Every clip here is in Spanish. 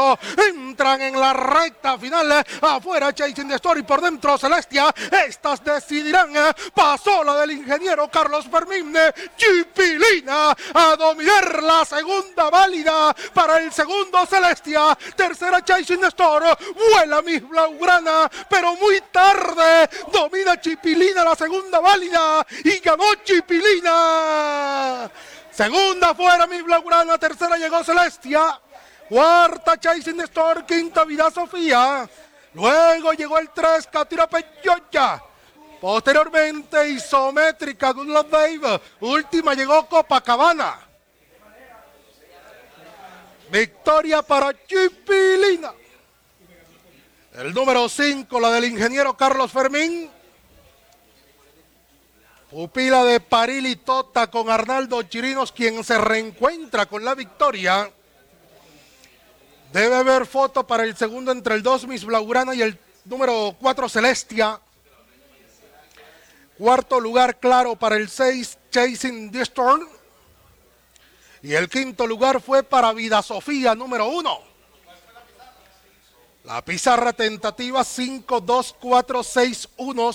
Centro. Entran en la recta final. Afuera Chasing the Story, por dentro Celestia. Estas decidirán. Pasó la del ingeniero Carlos Fermín. Chipilina a dominar la segunda válida para el segundo Celestia. Tercera Chasing the Story. Vuela Miss Blaugrana, pero muy tarde. Domina Chipilina la segunda válida y ganó Chipilina. Segunda fuera Miss Blaugrana, tercera llegó Celestia, cuarta Chasing the Storm, quinta Vida Sofía, luego llegó el 3 Catira Peyoya, posteriormente Isométrica Good Love Dave, última llegó Copacabana. Victoria para Chipilina. El número 5, la del ingeniero Carlos Fermín. Pupila de Parili Tota con Arnaldo Chirinos, quien se reencuentra con la victoria. Debe haber foto para el segundo entre el 2 Miss Blaugrana y el número 4 Celestia. Cuarto lugar claro para el 6 Chasing the Storm. Y el quinto lugar fue para Vida Sofía, número 1. La pizarra tentativa 5-2-4-6-1,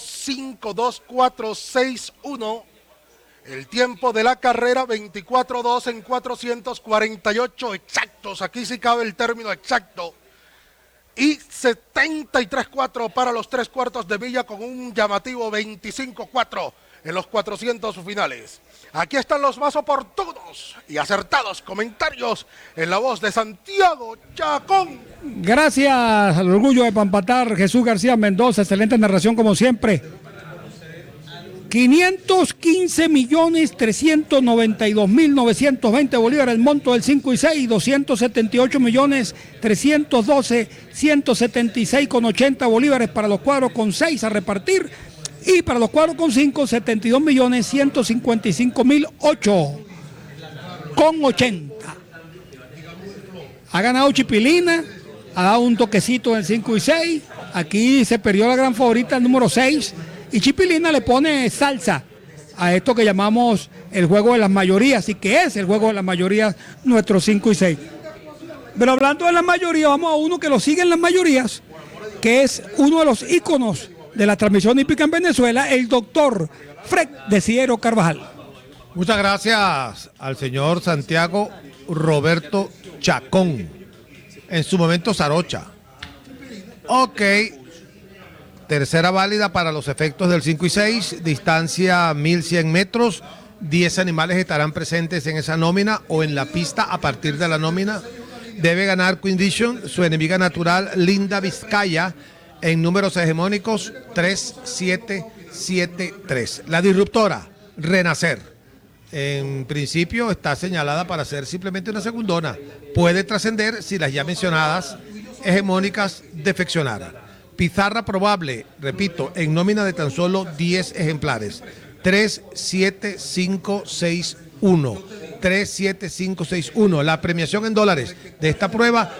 5-2-4-6-1. El tiempo de la carrera 24-2 en 448 exactos. Aquí sí cabe el término exacto. Y 73-4 para los 3 cuartos de milla con un llamativo 25-4 en los 400 finales. Aquí están los más oportunos y acertados comentarios en la voz de Santiago Chacón. Gracias al orgullo de Pampatar, Jesús García Mendoza, excelente narración como siempre. 515.392.920 bolívares el monto del 5 y 6, 278.312.176,80 bolívares para los cuadros con 6 a repartir. Y para los cuadros con 5, 72.155.008,80. Ha ganado Chipilina, ha dado un toquecito en el 5 y 6. Aquí se perdió la gran favorita, el número 6. Y Chipilina le pone salsa a esto que llamamos el juego de las mayorías, y que es el juego de las mayorías, nuestro 5 y 6. Pero hablando de las mayorías, vamos a uno que lo sigue en las mayorías, que es uno de los íconos de la transmisión hípica en Venezuela, el doctor Fred Desiero Carvajal. Muchas gracias al señor Santiago Roberto Chacón, en su momento Sarocha. Ok, tercera válida para los efectos del 5 y 6, distancia 1100 metros, 10 animales estarán presentes en esa nómina o en la pista a partir de la nómina. Debe ganar Queen Vision, su enemiga natural Linda Vizcaya, en números hegemónicos 3773. La disruptora, Renacer. En principio está señalada para ser simplemente una segundona. Puede trascender si las ya mencionadas hegemónicas defeccionaran. Pizarra probable, repito, en nómina de tan solo 10 ejemplares. 37561. 37561. La premiación en dólares de esta prueba,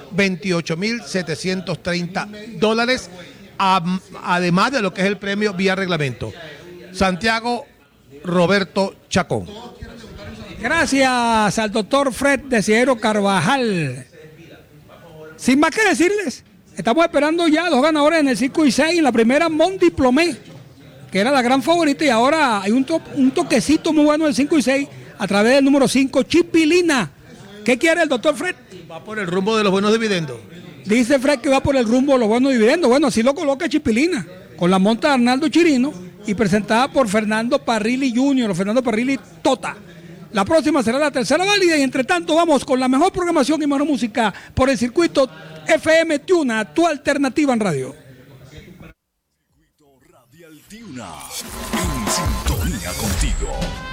$28,730. Además de lo que es el premio vía reglamento. Santiago Roberto Chacón. Gracias al doctor Fred Desiero Carvajal. Sin más que decirles, estamos esperando ya 2 ganadores en el 5 y 6. En la primera, Mon Diplomé, que era la gran favorita, y ahora hay un toquecito muy bueno del 5 y 6 a través del número 5, Chipilina. ¿Qué quiere el doctor Fred? Va por el rumbo de los buenos dividendos. Dice Fred que va por el rumbo de los buenos dividendos. Bueno, así lo coloca Chipilina, con la monta de Arnaldo Chirino y presentada por Fernando Parrilli Jr., Fernando Parrilli Tota. La próxima será la tercera válida y entre tanto vamos con la mejor programación y mejor música por el circuito FM Tiuna, tu alternativa en radio. Circuito Radial Tiuna, en sintonía contigo.